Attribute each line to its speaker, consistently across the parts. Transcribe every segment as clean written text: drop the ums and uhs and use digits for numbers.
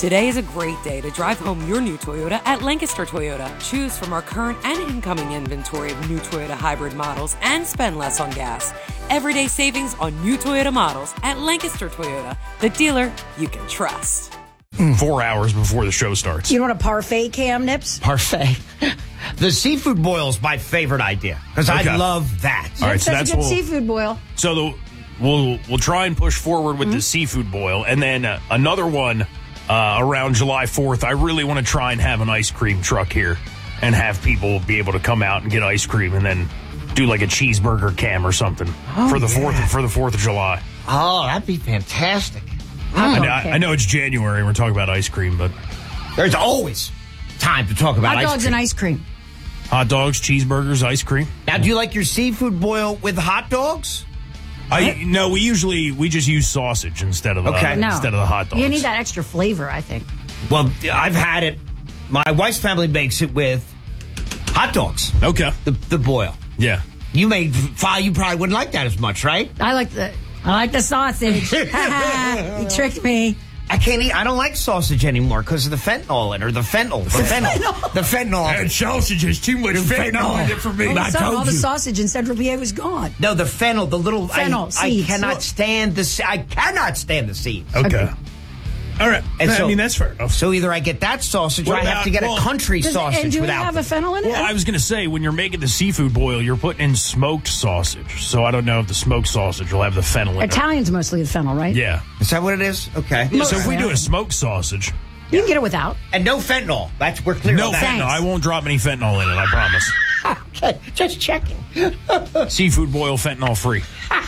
Speaker 1: Today is a great day to drive home your new Toyota at Lancaster Toyota. Choose from our current and incoming inventory of new Toyota hybrid models and spend less on gas. Everyday savings on new Toyota models at Lancaster Toyota, the dealer you can trust.
Speaker 2: 4 hours before the show starts.
Speaker 3: You know what a parfait, Cam Nips?
Speaker 4: Parfait. The seafood boil is my favorite idea because I love that.
Speaker 2: All right, so
Speaker 3: That's
Speaker 2: that's
Speaker 3: a good seafood boil.
Speaker 2: So we'll try and push forward with the seafood boil, and then another one around July 4th. I really want to try and have an ice cream truck here and have people be able to come out and get ice cream, and then do like a cheeseburger cam or something for the 4th of July.
Speaker 4: Oh, that'd be fantastic.
Speaker 2: I know it's January and we're talking about ice cream, but
Speaker 4: There's always time to talk about
Speaker 3: Hot
Speaker 4: ice
Speaker 3: dogs
Speaker 4: cream.
Speaker 3: and ice cream.
Speaker 2: hot dogs, cheeseburgers, ice cream.
Speaker 4: Now, do you like your seafood boil with hot dogs?
Speaker 2: No, we just use sausage instead of the hot dogs.
Speaker 3: You need that extra flavor, I think.
Speaker 4: Well, I've had it. My wife's family makes it with hot dogs.
Speaker 2: Okay.
Speaker 4: The boil.
Speaker 2: Yeah.
Speaker 4: You probably wouldn't like that as much, right?
Speaker 3: I like the sausage. You tricked me.
Speaker 4: I don't like sausage anymore because of the fentanyl in it, or the fentanyl. The fentanyl.
Speaker 2: That sausage has too much fentanyl in it for me.
Speaker 3: All the sausage in Central PA was gone.
Speaker 4: No, the fennel, the little
Speaker 3: Fennel,
Speaker 4: I
Speaker 3: seeds.
Speaker 4: cannot stand the. I cannot stand the seeds.
Speaker 2: Okay. All right.
Speaker 4: And
Speaker 2: I mean, that's fair enough.
Speaker 4: So either I get that sausage, or I have to get a country sausage
Speaker 3: And do we
Speaker 4: without.
Speaker 3: have a fennel in it?
Speaker 2: Well, I was going to say, when you're making the seafood boil, you're putting in smoked sausage. So I don't know if the smoked sausage will have the fennel in it.
Speaker 3: Italian's mostly the fennel, right?
Speaker 2: Yeah.
Speaker 4: Is that what it is? Okay.
Speaker 2: Yeah, so if we do a smoked sausage,
Speaker 3: You can get it without.
Speaker 4: And no fentanyl. We're clear
Speaker 2: no
Speaker 4: on that.
Speaker 2: fentanyl. I won't drop any fentanyl in it, I promise.
Speaker 4: Okay, just checking.
Speaker 2: Seafood boil fentanyl free.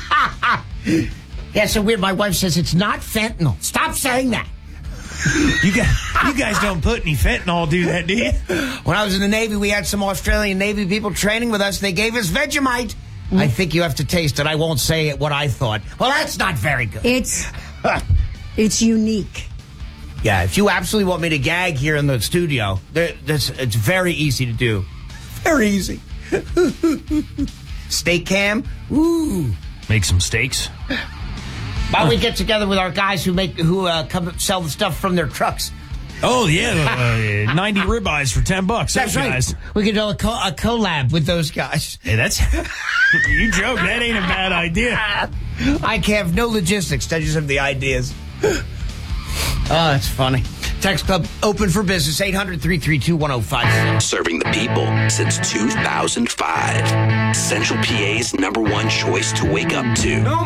Speaker 4: Yeah, so weird. My wife says it's not fentanyl. Stop saying that.
Speaker 2: You guys don't put any fentanyl, do that, do you?
Speaker 4: When I was in the Navy, we had some Australian Navy people training with us. They gave us Vegemite. I think you have to taste it. I won't say what I thought. Well, that's not very good.
Speaker 3: It's unique.
Speaker 4: Yeah, if you absolutely want me to gag here in the studio, it's very easy to do. Very easy. Steak cam? Ooh.
Speaker 2: Make some steaks.
Speaker 4: Why don't we get together with our guys who come sell the stuff from their trucks?
Speaker 2: Oh, yeah. 90 ribeyes for $10.
Speaker 4: That's
Speaker 2: Those
Speaker 4: right.
Speaker 2: guys.
Speaker 4: We could do a collab with those guys.
Speaker 2: Hey, that's... You joke. That ain't a bad idea.
Speaker 4: I have no logistics. I just have the ideas. Oh, that's funny. Text Club open for business, 800-332-1056.
Speaker 5: Serving the people since 2005. Central PA's #1 choice to wake up to.